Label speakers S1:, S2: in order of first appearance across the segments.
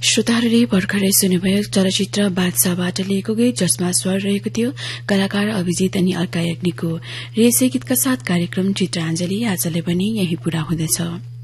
S1: श्रोताहरूले भर्खरै सुन्नुभयो चलचित्र बादशाहबाट लिएको गीत जसमा स्वर रहेको थियो कलाकार अभिजित अनि अर्का याग्निकको। र यसै गीतका साथ कार्यक्रम चित्राञ्जली आजले पनि यही पूरा हुँदैछ।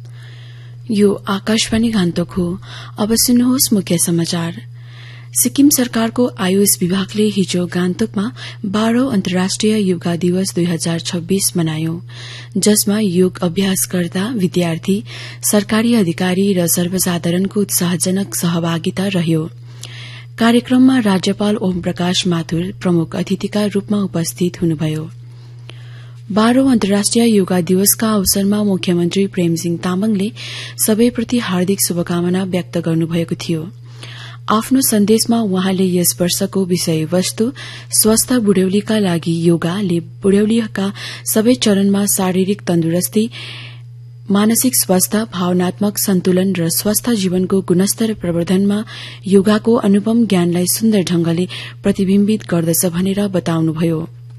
S1: यो आकाशवाणी गान्तोक हो। अब सुन्नुहोस् मुख्य समाचार। सिक्किम सरकारको आयुष विभागले हिजो गान्तोकमा 12औं अन्तर्राष्ट्रिय योगा दिवस 2026 मनायो, जसमा योग अभ्यासकर्ता, विद्यार्थी, सरकारी अधिकारी र सर्वसाधारणको उत्साहजनक सहभागिता रह्यो। कार्यक्रममा राज्यपाल ओम प्रकाश माथुर प्रमुख अतिथिका रूपमा उपस्थित हुनुभयो। 12औं अन्तर्राष्ट्रिय योगा दिवसका अवसरमा मुख्यमन्त्री प्रेमसिंह तामाङले सबैप्रति हार्दिक शुभकामना व्यक्त गर्नुभएको थियो। आफ्नो सन्देशमा उहाँले यस वर्षको विषयवस्तु स्वस्थ बुढ्यौलीका लागि योगाले बुढ्यौलीका सबै चरणमा शारीरिक तन्दुरुस्ती, मानसिक स्वास्थ्य, भावनात्मक सन्तुलन र स्वस्थ जीवनको गुणस्तर प्रवर्धनमा योगाको अनुपम ज्ञानलाई सुन्दर ढंगले प्रतिबिम्बित गर्दछ भनेर बताउनुभयो।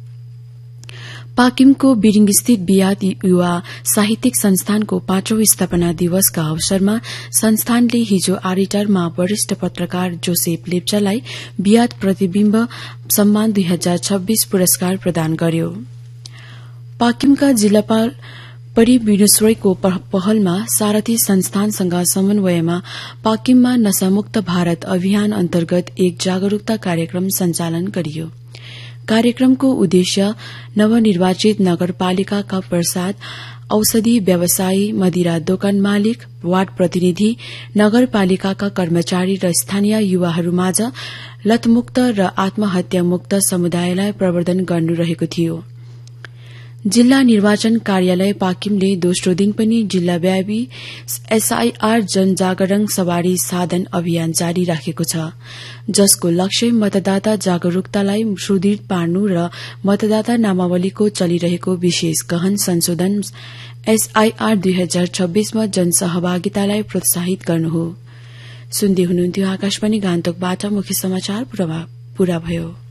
S1: पाकिमको बिरिङस्थित बियाद युवा साहित्यिक संस्थानको 5औं स्थापना दिवसका अवसरमा संस्थानले हिजो आरिटारमा वरिष्ठ पत्रकार जोसेफ लेप्चालाई बियाद प्रतिबिम्ब सम्मान 2026 पुरस्कार प्रदान गर्यो। पाकिमका जिल्लापाल परि विनुश्रोईको पहलमा सारथी संस्थानसँग समन्वयमा पाकिममा नशामुक्त भारत अभियान अन्तर्गत एक जागरूकता कार्यक्रम सञ्चालन गरियो। कार्यक्रमको उद्देश्य नवनिर्वाचित नगरपालिकाका प्रसाद, औषधि व्यवसायी, मदिरा दोकान मालिक, वार्ड प्रतिनिधि, नगरपालिकाका कर्मचारी र स्थानीय युवाहरूमाझ लतमुक्त र आत्महत्यामुक्त समुदायलाई प्रवर्धन गर्नु रहेको थियो। जिल्ला निर्वाचन कार्यालय पाकिमले दोस्रो दिन पनि जिल्लाव्यापी एसआईआर जनजागरण सवारी साधन अभियान जारी राखेको छ, जसको लक्ष्य मतदाता जागरूकतालाई सुदृढ़ पार्नु र मतदाता नामावलीको चलिरहेको विशेष गहन संशोधन एसआईआर 2026 मा जनसहभागितालाई प्रोत्साहित गर्नु हो। सुन्दै हुनुहुन्थ्यो आकाशवाणी गान्तोकबाट मुख्य समाचार पूरा भयो।